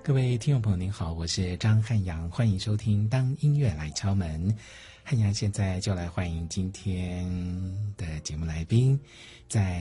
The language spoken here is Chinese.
各位听众朋友您好，我是张汉阳，欢迎收听当音乐来敲门。汉阳现在就来欢迎今天的节目来宾，在